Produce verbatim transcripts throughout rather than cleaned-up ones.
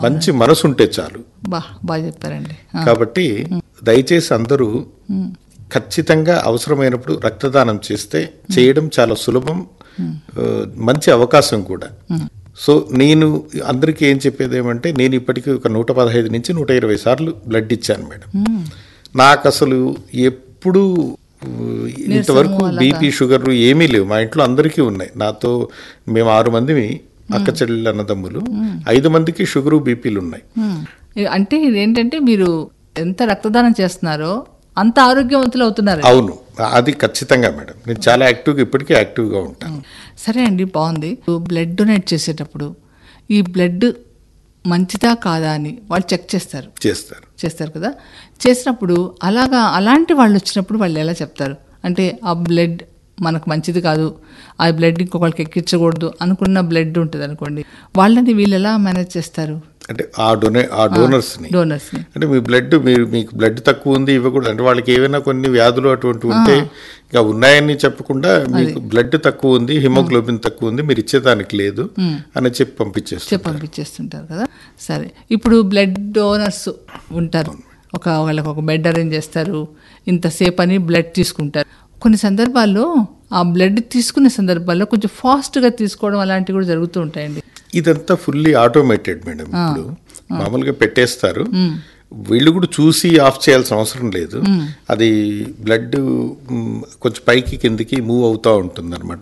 మంచి మనసు ఉంటే చాలు. బా బాగా చెప్పారండి. కాబట్టి దయచేసి అందరూ ఖచ్చితంగా అవసరమైనప్పుడు రక్తదానం చేస్తే చేయడం చాలా సులభం, మంచి అవకాశం కూడా. సో నేను అందరికీ ఏం చెప్పేది ఏమంటే, నేను ఇప్పటికీ ఒక నూట పదహైదు నుంచి నూట ఇరవై సార్లు బ్లడ్ ఇచ్చాను మేడం. నాకు అసలు ఎప్పుడు ఇంతవరకు బీపీ షుగర్ ఏమీ లేవు. మా ఇంట్లో అందరికీ ఉన్నాయి. నాతో మేము ఆరు మంది అక్క చెల్లెళ్ళు అన్నదమ్ములు, ఐదు మందికి షుగరు బీపీలు ఉన్నాయి. అంటే ఇదేంటంటే మీరు ఎంత రక్తదానం చేస్తున్నారో అంత ఆరోగ్యవంతులు అవుతున్నారు. అవును, అది ఖచ్చితంగా మేడం. నేను చాలా యాక్టివ్గా ఇప్పటికీ యాక్టివ్గా ఉంటాను. సరే అండి, బాగుంది. బ్లడ్ డొనేట్ చేసేటప్పుడు ఈ బ్లడ్ మంచిదా కాదా అని వాళ్ళు చెక్ చేస్తారు చేస్తారు చేస్తారు కదా. చేసినప్పుడు అలాగా అలాంటి వాళ్ళు వచ్చినప్పుడు వాళ్ళు ఎలా చెప్తారు అంటే ఆ బ్లడ్ మనకు మంచిది కాదు, ఆ బ్లడ్ ఇంకొకరికి ఎక్కించకూడదు అనుకున్న బ్లడ్ ఉంటుంది అనుకోండి, వాళ్ళని వీళ్ళు ఎలా మేనేజ్ చేస్తారు? అంటే ఆ డొనే ఆ డోనర్స్ని డోనర్స్ని అంటే మీ బ్లడ్ మీరు మీకు బ్లడ్ తక్కువ ఉంది ఇవ్వకూడదు అంటే, వాళ్ళకి ఏమైనా కొన్ని వ్యాధులు అటువంటి ఉంటే ఇంకా ఉన్నాయని చెప్పకుండా మీకు బ్లడ్ తక్కువ ఉంది, హిమోగ్లోబిన్ తక్కువ ఉంది, మీరు ఇచ్చేదానికి లేదు అని చెప్పి పంపించేస్తారు చెప్పి పంపించేస్తుంటారు కదా. సరే, ఇప్పుడు బ్లడ్ డోనర్స్ ఉంటారు, ఒక వాళ్ళకి ఒక బెడ్ అరేంజ్ చేస్తారు, ఇంతసేపు అని బ్లడ్ తీసుకుంటారు. కొన్ని సందర్భాల్లో ఆ బ్లడ్ తీసుకునే సందర్భాల్లో కొంచెం ఫాస్ట్గా తీసుకోవడం అలాంటివి కూడా జరుగుతూ ఉంటాయండి. ఇదంతా ఫుల్లీ ఆటోమేటెడ్ మేడం. ఇప్పుడు మామూలుగా పెట్టేస్తారు, వీళ్ళు కూడా చూసి ఆఫ్ చేయాల్సిన అవసరం లేదు. అది బ్లడ్ కొంచెం పైకి కిందికి మూవ్ అవుతూ ఉంటుంది అనమాట.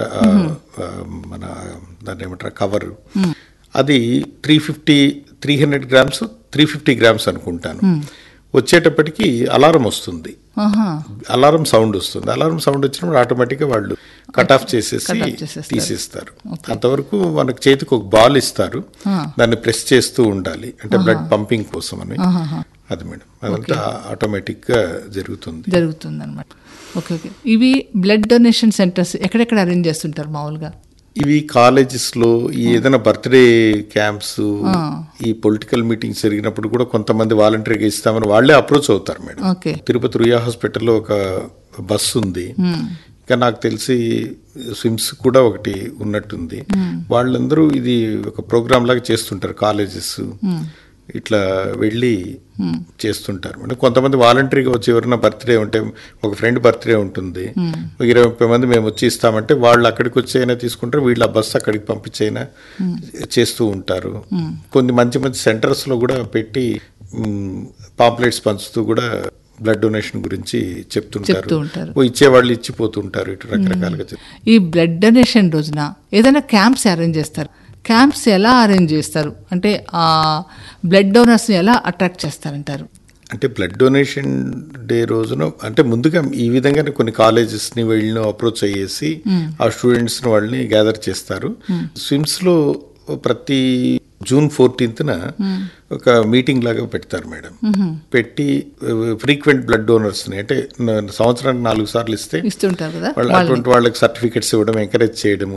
మన దాన్ని ఏమంటారు కవర్, అది three fifty three hundred grams three fifty grams అనుకుంటాను. వచ్చేటప్పటికి అలారం వస్తుంది, అలారం సౌండ్ వస్తుంది. అలారం సౌండ్ వచ్చినప్పుడు ఆటోమేటిక్గా వాళ్ళు కట్ ఆఫ్ చేసేసి తీసేస్తారు. అంతవరకు మనకు చేతికి ఒక బాల్ ఇస్తారు, దాన్ని ప్రెస్ చేస్తూ ఉండాలి, అంటే బ్లడ్ పంపింగ్ కోసం అని. అది మేడం, అదంతా ఆటోమేటిక్గా జరుగుతుంది జరుగుతుంది అనమాట. ఓకే ఓకే ఇవి బ్లడ్ డొనేషన్ సెంటర్స్ ఎక్కడెక్కడ అరేంజ్ చేస్తుంటారు మామూలుగా? ఇవి కాలేజెస్లో ఏదైనా బర్త్డే క్యాంప్స్, ఈ పొలిటికల్ మీటింగ్స్ జరిగినప్పుడు కూడా కొంతమంది వాలంటీర్గా ఇస్తామని వాళ్ళే అప్రోచ్ అవుతారు మేడం. తిరుపతి రుయా హాస్పిటల్లో ఒక బస్సు ఉంది, ఇంకా నాకు తెలిసి స్విమ్స్ కూడా ఒకటి ఉన్నట్టుంది. వాళ్ళందరూ ఇది ఒక ప్రోగ్రామ్ లాగా చేస్తుంటారు, కాలేజెస్ ఇట్లా వెళ్ళి చేస్తుంటారు మేడం. కొంతమంది వాలంటరీగా వచ్చి ఎవరైనా బర్త్డే ఉంటే, ఒక ఫ్రెండ్ బర్త్డే ఉంటుంది, ఇరవై ముప్పై మంది మేము వచ్చి ఇస్తామంటే వాళ్ళు అక్కడికి వచ్చి అయినా తీసుకుంటారు, వీళ్ళ బస్సు అక్కడికి పంపించైనా చేస్తూ ఉంటారు. కొన్ని మంచి మంచి సెంటర్స్లో కూడా పెట్టి పాంప్లెట్స్ పంచుతూ కూడా బ్లడ్ డొనేషన్ గురించి చెప్తుంటారు, ఇచ్చేవాళ్ళు ఇచ్చిపోతుంటారు. ఇటు రకరకాలుగా ఈ బ్లడ్ డొనేషన్ రోజున ఏదైనా క్యాంప్స్ అరేంజ్ చేస్తారు, క్యాంప్స్ ఎలా అరేంజ్ చేస్తారు అంటే ఆ బ్లడ్ డోనర్స్ని ఎలా అట్రాక్ట్ చేస్తారంటారు? అంటే బ్లడ్ డొనేషన్ డే రోజున అంటే ముందుగా ఈ విధంగానే కొన్ని కాలేజెస్ని వీళ్ళని అప్రోచ్ అయ్యేసి ఆ స్టూడెంట్స్ని వాళ్ళని గ్యాదర్ చేస్తారు. స్విమ్స్లో ప్రతి జూన్ ఫోర్టీన్త్న ఒక మీటింగ్ లాగా పెడతారు మేడం. పెట్టి ఫ్రీక్వెంట్ బ్లడ్ డోనర్స్ని అంటే సంవత్సరానికి నాలుగు సార్లు ఇస్తే వాళ్ళు అటువంటి వాళ్ళకి సర్టిఫికెట్స్ ఇవ్వడం, ఎంకరేజ్ చేయడము,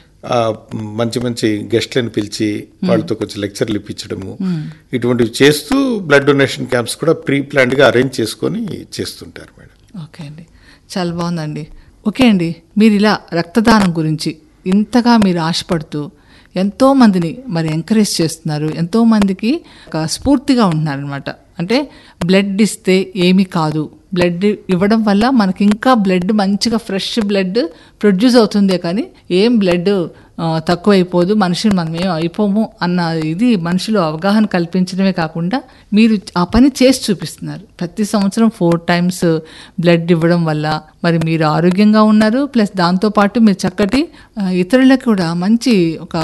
మంచి మంచి గెస్ట్లను పిలిచి వాళ్ళతో కొంచెం లెక్చర్లు ఇప్పించడము, ఇటువంటివి చేస్తూ బ్లడ్ డొనేషన్ క్యాంప్స్ కూడా ప్రీ ప్లాన్డ్గా అరేంజ్ చేసుకొని చేస్తుంటారు మేడం. ఓకే అండి, చాలా బాగుందండి. ఓకే అండి, మీరు ఇలా రక్తదానం గురించి ఇంతగా మీరు ఆశపడుతూ ఎంతోమందిని మరి ఎంకరేజ్ చేస్తున్నారు, ఎంతోమందికి ఒక స్ఫూర్తిగా ఉంటున్నారనమాట. అంటే బ్లడ్ ఇస్తే ఏమీ కాదు, బ్లడ్ ఇవ్వడం వల్ల మనకి ఇంకా బ్లడ్ మంచిగా ఫ్రెష్ బ్లడ్ ప్రొడ్యూస్ అవుతుందే కానీ ఏం బ్లడ్ తక్కువైపోదు, మనుషులు మనం ఏం అయిపోము అన్న ఇది మనుషులు అవగాహన కల్పించడమే కాకుండా మీరు ఆ పని చేసి చూపిస్తున్నారు. ప్రతి సంవత్సరం ఫోర్ టైమ్స్ బ్లడ్ ఇవ్వడం వల్ల మరి మీరు ఆరోగ్యంగా ఉన్నారు, ప్లస్ దాంతోపాటు మీరు చక్కటి ఇతరులకు కూడా మంచి ఒక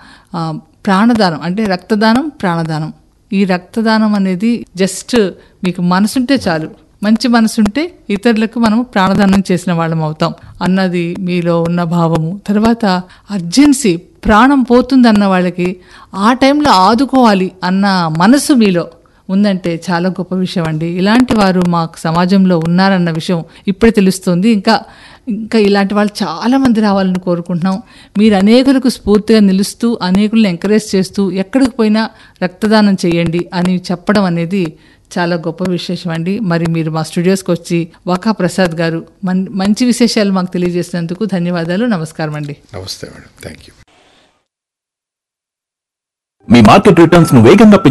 ప్రాణదానం అంటే రక్తదానం ప్రాణదానం. ఈ రక్తదానం అనేది జస్ట్ మీకు మనసుంటే చాలు, మంచి మనసుంటే ఇతరులకు మనం ప్రాణదానం చేసిన వాళ్ళం అవుతాం అన్నది మీలో ఉన్న భావము. తర్వాత అర్జెన్సీ, ప్రాణం పోతుందన్న వాళ్ళకి ఆ టైంలో ఆదుకోవాలి అన్న మనసు మీలో ఉందంటే చాలా గొప్ప విషయం అండి. ఇలాంటి వారు మాకు సమాజంలో ఉన్నారన్న విషయం ఇప్పుడే తెలుస్తుంది. ఇంకా ఇంకా ఇలాంటి వాళ్ళు చాలామంది రావాలని కోరుకుంటున్నాం. మీరు అనేకులకు స్ఫూర్తిగా నిలుస్తూ అనేకులను ఎంకరేజ్ చేస్తూ ఎక్కడికి పోయినా రక్తదానం చేయండి అని చెప్పడం అనేది చాలా గొప్ప విశేషం అండి. మరి మీరు మా స్టూడియోస్కి వచ్చి వాకా ప్రసాద్ గారు మంచి విశేషాలు మాకు తెలియజేసినందుకు ధన్యవాదాలు. నమస్కారం అండి. నమస్తే madam, thank you. Me market returns ను వేగంగా